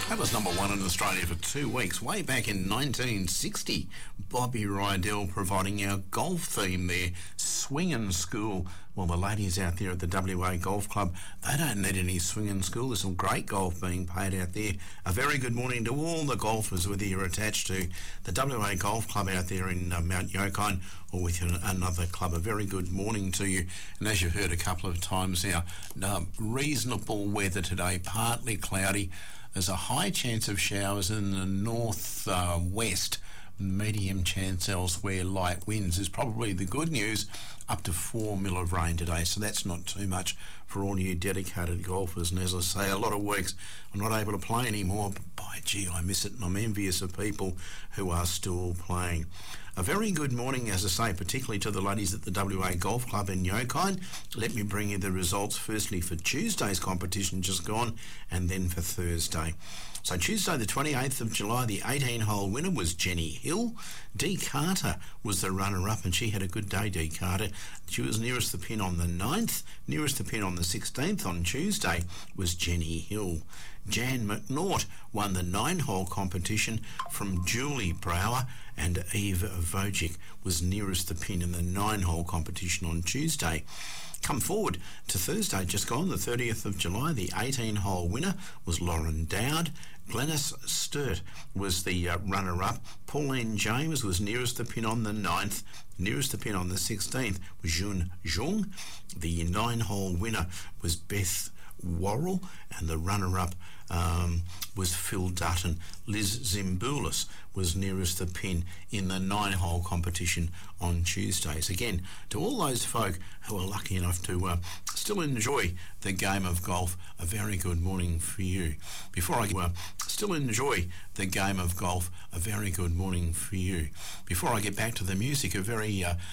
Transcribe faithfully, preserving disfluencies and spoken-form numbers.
That was number one in Australia for two weeks, way back in nineteen sixty. Bobby Rydell providing our golf theme there. Swingin' School. Well, the ladies out there at the W A Golf Club, they don't need any swinging school. There's some great golf being played out there. A very good morning to all the golfers, whether you're attached to the W A Golf Club out there in uh, Mount Yokine or with another club. A very good morning to you. And as you've heard a couple of times now, uh, reasonable weather today, partly cloudy. There's a high chance of showers in the north uh, west, medium chance elsewhere, light winds is probably the good news, up to four mil of rain today, so that's not too much for all you dedicated golfers. And as I say, a lot of weeks I'm not able to play anymore, but by gee, I miss it, and I'm envious of people who are still playing. A very good morning, as I say, particularly to the ladies at the W A Golf Club in Yokine. Let me bring you the results firstly for Tuesday's competition just gone, and then for Thursday. So Tuesday the twenty-eighth of July, the eighteen-hole winner was Jenny Hill. Dee Carter was the runner-up, and she had a good day, Dee Carter. She was nearest the pin on the ninth. Nearest the pin on the sixteenth on Tuesday was Jenny Hill. Jan McNaught won the nine-hole competition from Julie Brower, and Eve Vojic was nearest the pin in the nine-hole competition on Tuesday. Come forward to Thursday, just gone, the thirtieth of July, the eighteen-hole winner was Lauren Dowd. Glenys Sturt was the uh, runner-up. Pauline James was nearest the pin on the ninth. Nearest the pin on the sixteenth was Jun Zhong. The nine-hole winner was Beth Worrell, and the runner-up um, was Phil Dutton. Liz Zimboulis was nearest the pin in the nine-hole competition on Tuesdays. Again, to all those folk who are lucky enough to uh, still enjoy the game of golf, a very good morning for you. Before I uh, still enjoy the game of golf, a very good morning for you. Before I get back to the music, a very uh,